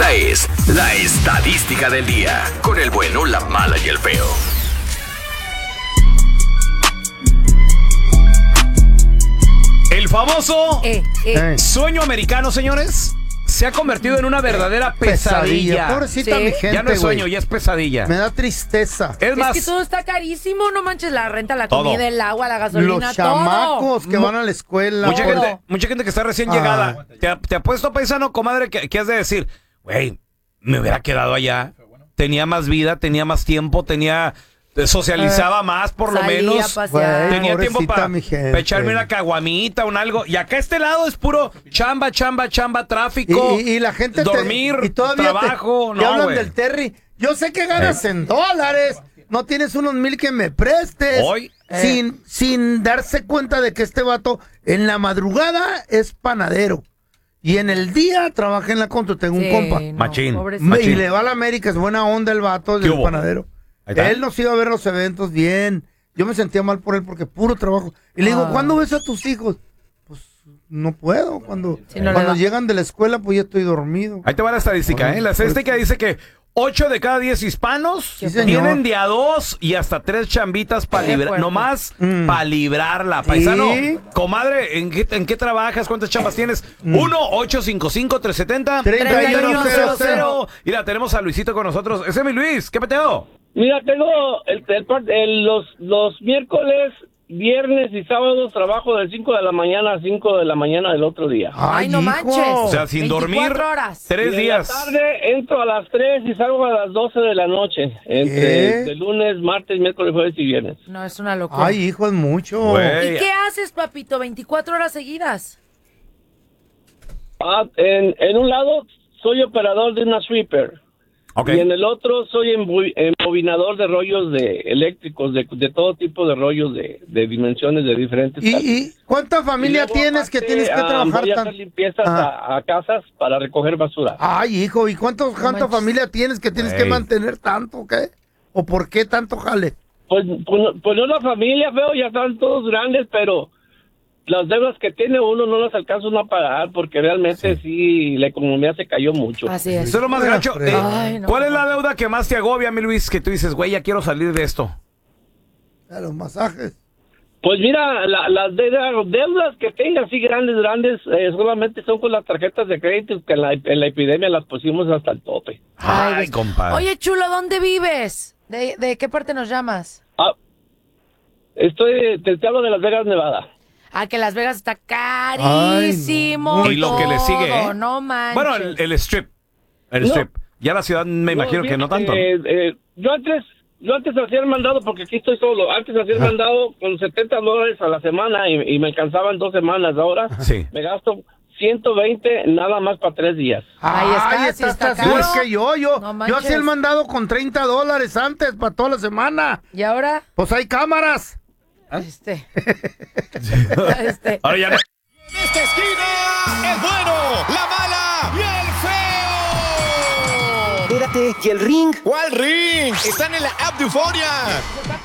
Esta es la estadística del día, con el bueno, la mala y el feo. El famoso sueño americano, señores, se ha convertido en una verdadera pesadilla. Pobrecita mi gente, ya no es sueño, ya es pesadilla. Me da tristeza. Es más, que todo está carísimo, no manches, la renta, la Todo. comida, el agua, la gasolina, Los chamacos todo. que van a la escuela. mucha gente que está recién llegada. Te apuesto, paisano, comadre, que has de decir, güey, me hubiera quedado allá. Tenía más vida, tenía más tiempo, socializaba más, por lo Salía menos. a pasear. Tenía tiempo para gente. echarme una caguamita, un algo. Y acá este lado es puro chamba, tráfico. Y la gente dormir, y todavía trabajo. te hablan güey. del Terry. Yo sé que ganas en dólares. No tienes unos 1,000 que me prestes. Hoy. Sin darse cuenta de que este vato en la madrugada es panadero. Y en el día trabaja en la contra. Tengo un compa. Machín. Y le va a la América. Es buena onda el vato, es ¿Qué el hubo? panadero. Él nos iba a ver los eventos bien. Yo me sentía mal por él porque puro trabajo. Y le digo, ¿cuándo ves a tus hijos? Pues no puedo. Cuando llegan de la escuela, pues ya estoy dormido. Ahí te va la estadística, La estadística dice que 8 de cada 10 hispanos Sí, señor. tienen de a 2 y hasta 3 chambitas para librar, nomás para librarla. Paisano, comadre, ¿en qué trabajas? ¿Cuántas chambas tienes? 1-855-370-3100. Mira, tenemos a Luisito con nosotros. Ese es mi Luis, ¿qué peteo? Mira, tengo los miércoles, viernes y sábados trabajo de 5 de la mañana a 5 de la mañana del otro día. Ay, no manches. O sea, sin 24 dormir, horas. 3 Y días. en la tarde entro a las 3 y salgo a las 12 de la noche. De lunes, martes, miércoles, jueves y viernes. No, es una locura. Ay, hijo, es mucho. Güey. ¿Y qué haces, papito? 24 horas seguidas. En un lado soy operador de una sweeper. Okay. Y en el otro soy embobinador de rollos eléctricos, de todo tipo de rollos de dimensiones de diferentes. ¿Y cuánta familia tienes que tienes que trabajar voy a hacer limpiezas a casas para recoger basura. Ay, hijo, ¿y cuánta familia tienes que tienes que mantener tanto, qué? ¿O por qué tanto jale? Pues no la familia, feo, ya están todos grandes, pero las deudas que tiene uno no las alcanza uno a pagar porque realmente sí la economía se cayó mucho. Así es. Eso es lo más gacho. Ay, no. ¿Cuál es la deuda que más te agobia, mi Luis? Que tú dices, güey, ya quiero salir de esto. A los masajes. Pues mira, las deudas que tenga así grandes, solamente son con las tarjetas de crédito que en la epidemia las pusimos hasta el tope. Ay, compadre. Oye, chulo, ¿dónde vives? ¿De qué parte nos llamas? Te hablo de Las Vegas, Nevada. Que Las Vegas está carísimo. Y lo que le sigue, ¿eh? No manches. Bueno, el strip. El strip. Ya la ciudad me imagino que no tanto. Yo antes hacía el mandado, porque aquí estoy solo. Antes hacía el mandado con $70 a la semana y me alcanzaban 2 semanas. Ahora me gasto 120 nada más para 3 días. Estás igual que yo. Yo hacía el mandado con $30 antes para toda la semana. ¿Y ahora? Pues hay cámaras. Ahora ya no. En esta esquina, el bueno, la mala y el feo. Espérate, ¿y el ring? ¿Cuál ring? Están en la app de Euforia.